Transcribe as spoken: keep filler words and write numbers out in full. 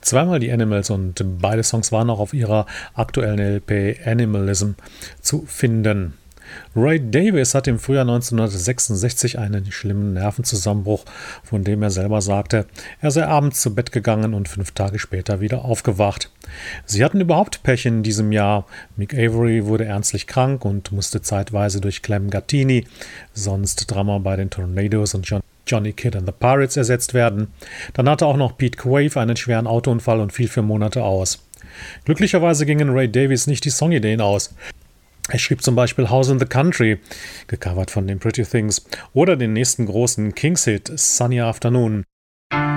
zweimal die Animals und beide Songs waren auch auf ihrer aktuellen L P Animalism zu finden. Ray Davies hat im Frühjahr neunzehnhundertsechsundsechzig einen schlimmen Nervenzusammenbruch, von dem er selber sagte, er sei abends zu Bett gegangen und fünf Tage später wieder aufgewacht. Sie hatten überhaupt Pech in diesem Jahr. Mick Avory wurde ernstlich krank und musste zeitweise durch Clem Gattini, sonst Drummer bei den Tornadoes und John Johnny Kidd and the Pirates, ersetzt werden. Dann hatte auch noch Pete Quaife einen schweren Autounfall und fiel für Monate aus. Glücklicherweise gingen Ray Davies nicht die Songideen aus. Er schrieb zum Beispiel House in the Country, gecovert von den Pretty Things, oder den nächsten großen Kings-Hit Sunny Afternoon.